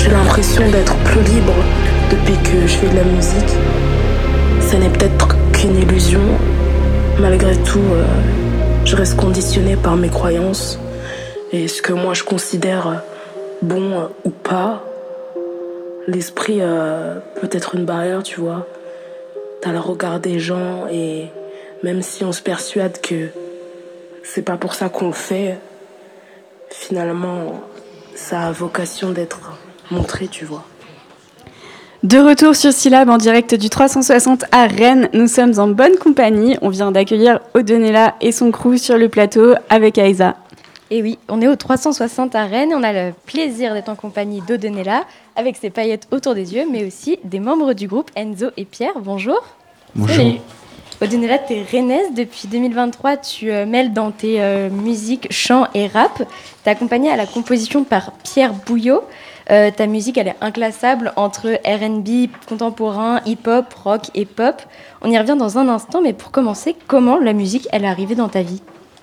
J'ai l'impression d'être plus libre depuis que je fais de la musique. Ça n'est peut-être qu'une illusion. Malgré tout, je reste conditionnée par mes croyances et ce que moi je considère bon ou pas. L'esprit peut être une barrière, tu vois. T'as le regard des gens et même si on se persuade que c'est pas pour ça qu'on le fait, finalement, ça a vocation d'être montré, tu vois. De retour sur Syllab en direct du 360 à Rennes, nous sommes en bonne compagnie. On vient d'accueillir Audenella et son crew sur le plateau avec Aïza. Et oui, on est au 360 à Rennes et on a le plaisir d'être en compagnie d'Audenella avec ses paillettes autour des yeux, mais aussi des membres du groupe Enzo et Pierre. Bonjour. Bonjour. Salut. Audenella, tu es rennaise. Depuis 2023, tu mêles dans tes musiques chant et rap. Tu es accompagnée à la composition par Pierre Bouillot. Ta musique, elle est inclassable entre R&B, contemporain, hip-hop, rock et pop. On y revient dans un instant, mais pour commencer, comment la musique, elle est arrivée dans ta vie ?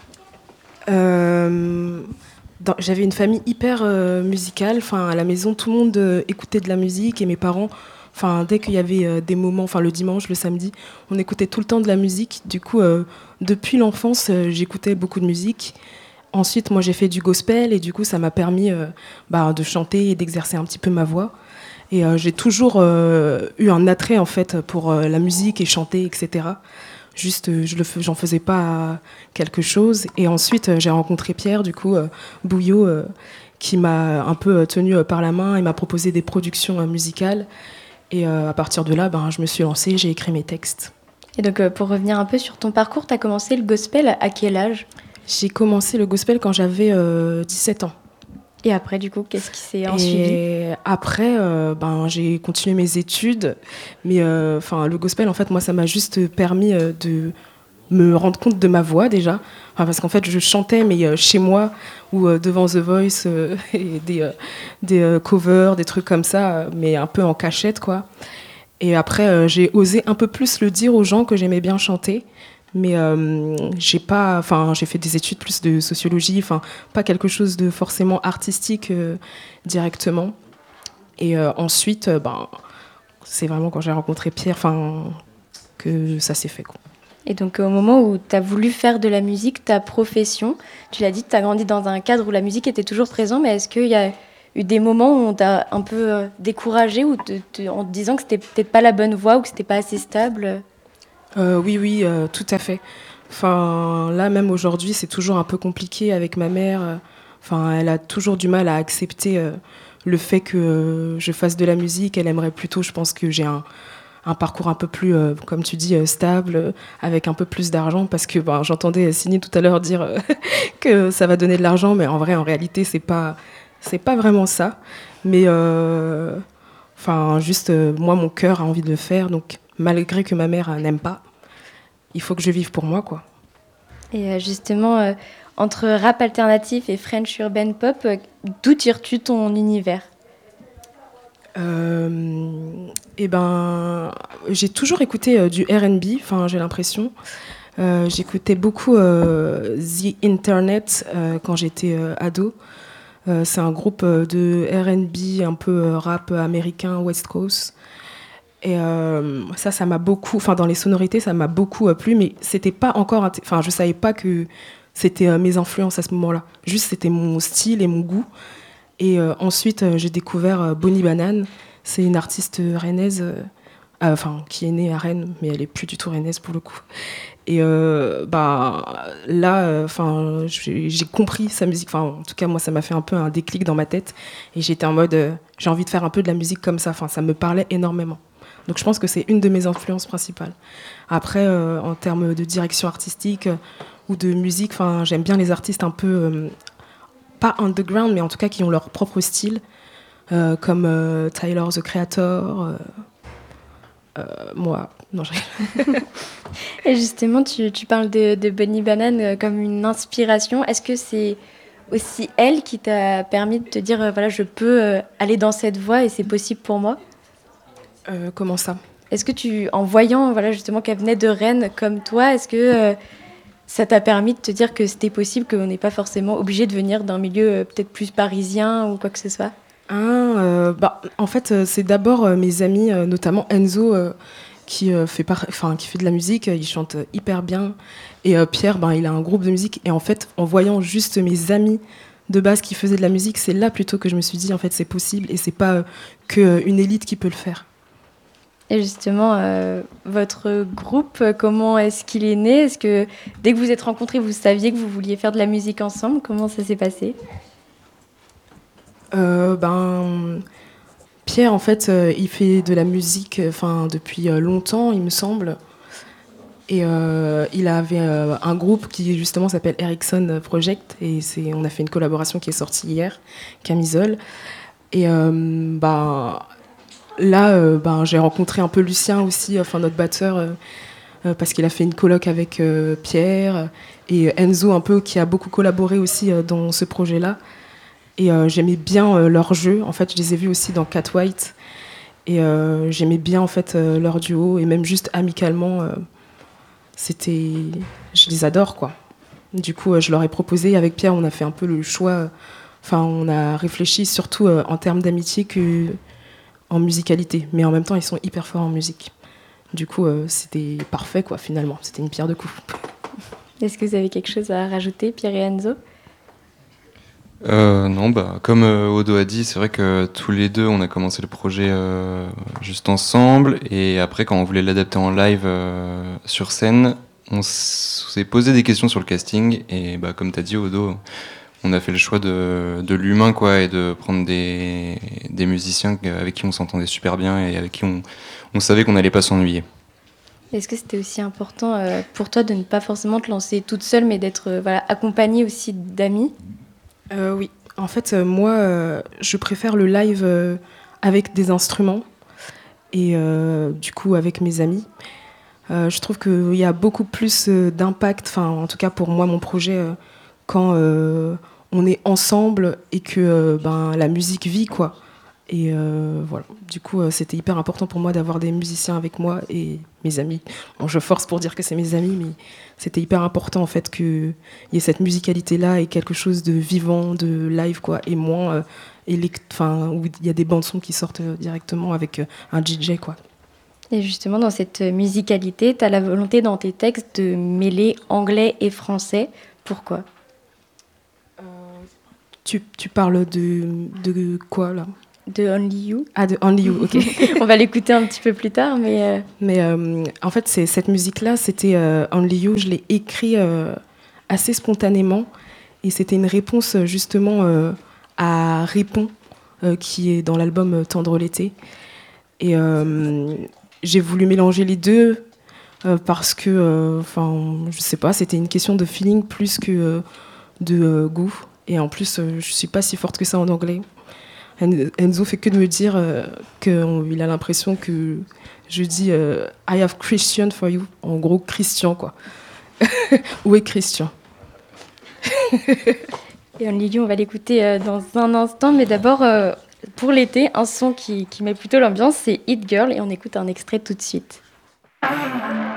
J'avais une famille hyper musicale. Enfin, à la maison, tout le monde écoutait de la musique et mes parents, enfin, dès qu'il y avait des moments, enfin le dimanche, le samedi, on écoutait tout le temps de la musique. Du coup, depuis l'enfance, j'écoutais beaucoup de musique. Ensuite, moi, j'ai fait du gospel et du coup, ça m'a permis de chanter et d'exercer un petit peu ma voix. Et j'ai toujours eu un attrait, en fait, pour la musique et chanter, etc. Juste, j'en faisais pas quelque chose. Et ensuite, j'ai rencontré Pierre, du coup, Bouillot, qui m'a un peu tenu par la main et m'a proposé des productions musicales. Et à partir de là, je me suis lancée, j'ai écrit mes textes. Et donc, pour revenir un peu sur ton parcours, tu as commencé le gospel à quel âge ? J'ai commencé le gospel quand j'avais 17 ans. Et après, du coup, qu'est-ce qui s'est ensuivi ? Et après, j'ai continué mes études. Mais le gospel, en fait, moi, ça m'a juste permis de me rendre compte de ma voix, déjà. Parce qu'en fait, je chantais, mais chez moi, ou devant The Voice, et des covers, des trucs comme ça, mais un peu en cachette, quoi. Et après, j'ai osé un peu plus le dire aux gens que j'aimais bien chanter. Mais j'ai fait des études plus de sociologie, pas quelque chose de forcément artistique directement. Et ensuite, c'est vraiment quand j'ai rencontré Pierre, que ça s'est fait, quoi. Et donc au moment où tu as voulu faire de la musique, ta profession, tu l'as dit, tu as grandi dans un cadre où la musique était toujours présente, mais est-ce qu'il y a eu des moments où on t'a un peu découragé en te disant que c'était peut-être pas la bonne voie ou que c'était pas assez stable ? Oui, tout à fait. Là, même aujourd'hui, c'est toujours un peu compliqué avec ma mère. Elle a toujours du mal à accepter le fait que je fasse de la musique. Elle aimerait plutôt, je pense, que j'ai un parcours un peu plus, comme tu dis, stable, avec un peu plus d'argent. Parce que j'entendais Sini tout à l'heure dire que ça va donner de l'argent, mais en vrai, en réalité, c'est pas vraiment ça. Mais moi, mon cœur a envie de le faire. Donc, malgré que ma mère n'aime pas, il faut que je vive pour moi, quoi. Et justement, entre rap alternatif et French urban pop, d'où tires-tu ton univers ? J'ai toujours écouté du R&B, j'ai l'impression. J'écoutais beaucoup The Internet quand j'étais ado. C'est un groupe de R&B, un peu rap américain, West Coast. Et ça m'a beaucoup, dans les sonorités, ça m'a beaucoup plu, mais c'était pas encore, je savais pas que c'était mes influences à ce moment-là. Juste, c'était mon style et mon goût. Et ensuite, j'ai découvert Bonnie Banane. C'est une artiste rennaise, qui est née à Rennes, mais elle est plus du tout rennaise pour le coup. Et j'ai compris sa musique. En tout cas, moi, ça m'a fait un peu un déclic dans ma tête. Et j'étais en mode, j'ai envie de faire un peu de la musique comme ça. Ça me parlait énormément. Donc je pense que c'est une de mes influences principales. Après, en termes de direction artistique ou de musique, j'aime bien les artistes un peu, pas underground, mais en tout cas qui ont leur propre style, comme Tyler, The Creator, moi. Non, Et justement, tu parles de Bonnie Banane comme une inspiration. Est-ce que c'est aussi elle qui t'a permis de te dire, je peux aller dans cette voie et c'est possible pour moi ? Comment ça ? Est-ce que en voyant justement qu'elle venait de Rennes comme toi, est-ce que ça t'a permis de te dire que c'était possible, qu'on n'est pas forcément obligé de venir d'un milieu peut-être plus parisien ou quoi que ce soit ? En fait, c'est d'abord mes amis, notamment Enzo, qui fait de la musique, il chante hyper bien. Et Pierre, il a un groupe de musique. Et en fait, en voyant juste mes amis de base qui faisaient de la musique, c'est là plutôt que je me suis dit, en fait, c'est possible et c'est pas qu'une élite qui peut le faire. Et justement, votre groupe, comment est-ce qu'il est né? Est-ce que dès que vous êtes rencontrés, vous saviez que vous vouliez faire de la musique ensemble? Comment ça s'est passé? Pierre, en fait, il fait de la musique depuis longtemps, il me semble. Et il avait un groupe qui justement s'appelle Ericsson Project. Et on a fait une collaboration qui est sortie hier, Camisole. Et j'ai rencontré un peu Lucien aussi, notre batteur, parce qu'il a fait une coloc avec Pierre. Et Enzo, un peu, qui a beaucoup collaboré aussi dans ce projet-là. Et j'aimais bien leur jeu. En fait, je les ai vus aussi dans Cat White. Et j'aimais bien en fait leur duo. Et même juste amicalement, je les adore, quoi. Du coup, je leur ai proposé. Avec Pierre, on a fait un peu le choix. On a réfléchi surtout en termes d'amitié qu'en musicalité. Mais en même temps, ils sont hyper forts en musique. Du coup, c'était parfait, quoi, finalement. C'était une pierre deux coups. Est-ce que vous avez quelque chose à rajouter, Pierre et Enzo? Non, comme Odo a dit, c'est vrai que tous les deux, on a commencé le projet juste ensemble. Et après, quand on voulait l'adapter en live sur scène, on s'est posé des questions sur le casting. Et comme tu as dit, Odo, on a fait le choix de l'humain, quoi, et de prendre des musiciens avec qui on s'entendait super bien et avec qui on savait qu'on n'allait pas s'ennuyer. Est-ce que c'était aussi important pour toi de ne pas forcément te lancer toute seule, mais d'être accompagnée aussi d'amis? Oui, en fait, moi, je préfère le live avec des instruments et du coup avec mes amis. Je trouve qu'il y a beaucoup plus d'impact, en tout cas pour moi, mon projet, quand on est ensemble et que la musique vit, quoi. Et voilà, du coup, c'était hyper important pour moi d'avoir des musiciens avec moi et mes amis. Bon, je force pour dire que c'est mes amis, mais c'était hyper important en fait qu'il y ait cette musicalité-là et quelque chose de vivant, de live, quoi, et moins où il y a des bandes-sons qui sortent directement avec un DJ, quoi. Et justement, dans cette musicalité, tu as la volonté dans tes textes de mêler anglais et français. Pourquoi? Tu parles de quoi, là? De Only You. Ah, de Only You, ok. On va l'écouter un petit peu plus tard, mais... en fait, cette musique-là, c'était Only You, je l'ai écrit assez spontanément, et c'était une réponse justement à Répond, qui est dans l'album Tendre l'été. Et j'ai voulu mélanger les deux, parce que, je sais pas, c'était une question de feeling plus que de goût. Et en plus, je suis pas si forte que ça en anglais. Enzo fait que de me dire qu'il a l'impression que je dis I have Christian for you, en gros Christian, quoi. Où est Christian? Et Only You, on va l'écouter dans un instant, mais d'abord pour l'été, un son qui met plutôt l'ambiance, c'est Hit Girl, et on écoute un extrait tout de suite. Ah.